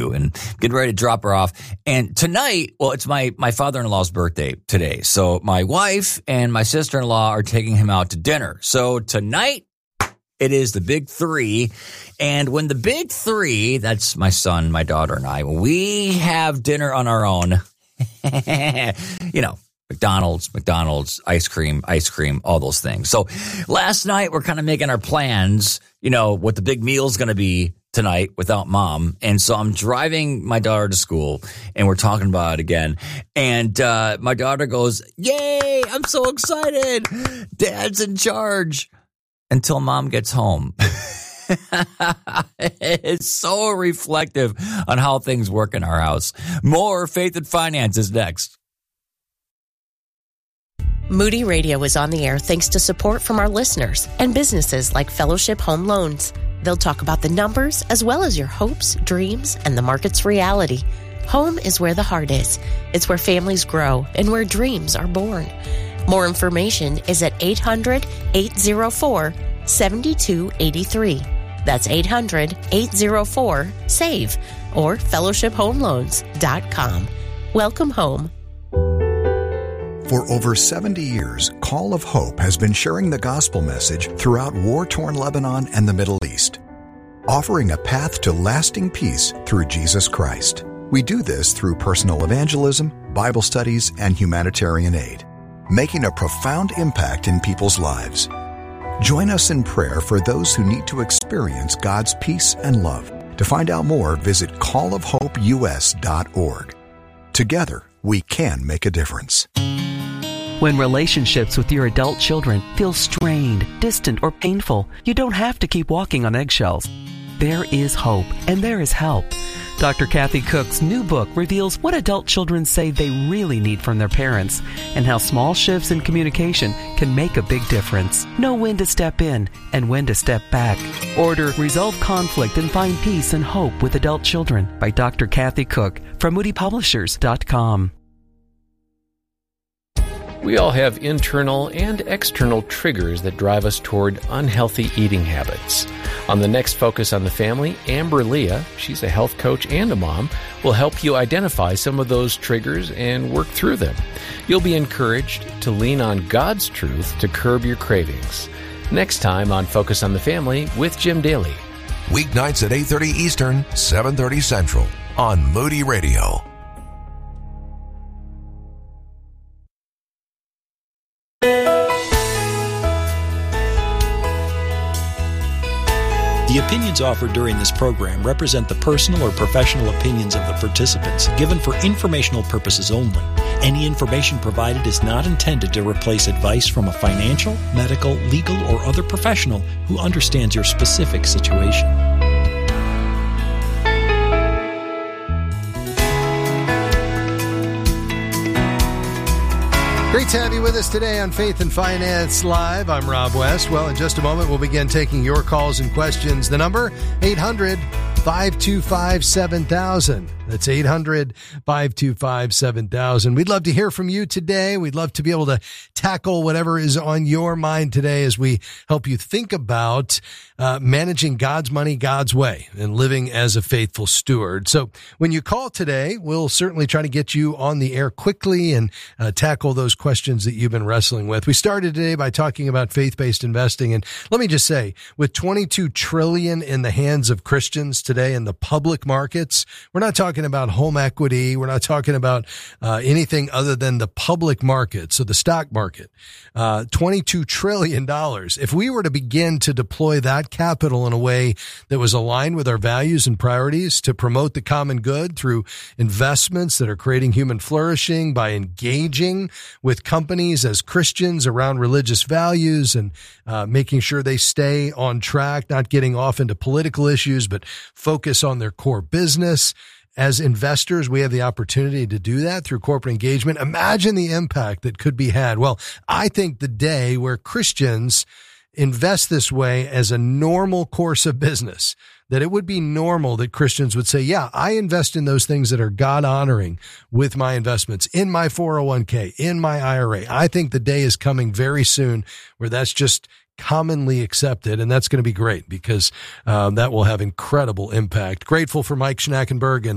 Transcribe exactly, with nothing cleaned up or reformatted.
do, and getting ready to drop her off. And tonight, well, it's my, my father-in-law's birthday today. So my wife and my sister-in-law are taking him out to dinner. So tonight, it is the big three. And when the big three, that's my son, my daughter, and I, when we have dinner on our own, you know, McDonald's, McDonald's, ice cream, ice cream, all those things. So last night we're kind of making our plans, you know, what the big meal's going to be tonight without mom. And so I'm driving my daughter to school and we're talking about it again. And uh, my daughter goes, yay, I'm so excited. Dad's in charge until mom gets home. It's so reflective on how things work in our house. More Faith and Finance is next. Moody Radio is on the air thanks to support from our listeners and businesses like Fellowship Home Loans. They'll talk about the numbers as well as your hopes, dreams, and the market's reality. Home is where the heart is. It's where families grow and where dreams are born. More information is at eight hundred, eight oh four, seven two eight three. That's eight hundred, eight oh four, S A V E or fellowship home loans dot com. Welcome home. For over seventy years, Call of Hope has been sharing the gospel message throughout war-torn Lebanon and the Middle East, offering a path to lasting peace through Jesus Christ. We do this through personal evangelism, Bible studies, and humanitarian aid, making a profound impact in people's lives. Join us in prayer for those who need to experience God's peace and love. To find out more, visit call of hope u s dot org. Together, we can make a difference. When relationships with your adult children feel strained, distant, or painful, you don't have to keep walking on eggshells. There is hope, and there is help. Doctor Kathy Cook's new book reveals what adult children say they really need from their parents and how small shifts in communication can make a big difference. Know when to step in and when to step back. Order Resolve Conflict and Find Peace and Hope with Adult Children by Doctor Kathy Cook from moody publishers dot com. We all have internal and external triggers that drive us toward unhealthy eating habits. On the next Focus on the Family, Amber Leah, she's a health coach and a mom, will help you identify some of those triggers and work through them. You'll be encouraged to lean on God's truth to curb your cravings. Next time on Focus on the Family with Jim Daly. Weeknights at eight thirty Eastern, seven thirty Central on Moody Radio. The opinions offered during this program represent the personal or professional opinions of the participants, given for informational purposes only. Any information provided is not intended to replace advice from a financial, medical, legal, or other professional who understands your specific situation. Great to have you with us today on Faith and Finance Live. I'm Rob West. Well, in just a moment, we'll begin taking your calls and questions. The number, eight hundred, five two five, seven thousand. That's eight hundred, five two five, seven thousand. We'd love to hear from you today. We'd love to be able to tackle whatever is on your mind today as we help you think about uh, managing God's money God's way and living as a faithful steward. So when you call today, we'll certainly try to get you on the air quickly and uh, tackle those questions that you've been wrestling with. We started today by talking about faith-based investing. And let me just say, with twenty-two trillion dollars in the hands of Christians today in the public markets, we're not talking about home equity. We're not talking about uh, anything other than the public market, so the stock market. Uh, twenty-two trillion dollars. If we were to begin to deploy that capital in a way that was aligned with our values and priorities to promote the common good through investments that are creating human flourishing by engaging with companies as Christians around religious values and uh, making sure they stay on track, not getting off into political issues, but focus on their core business. As investors, we have the opportunity to do that through corporate engagement. Imagine the impact that could be had. Well, I think the day where Christians invest this way as a normal course of business, that it would be normal that Christians would say, yeah, I invest in those things that are God-honoring with my investments, in my four oh one k, in my I R A. I think the day is coming very soon where that's just commonly accepted, and that's going to be great because um, that will have incredible impact. Grateful for Mike Schnackenberg and